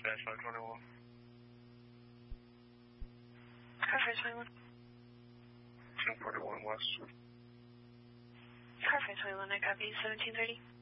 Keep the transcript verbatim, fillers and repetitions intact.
dispatch five twenty-one. Car five twenty-one. ten forty-one West. Car five twenty-one, I copy, seventeen thirty.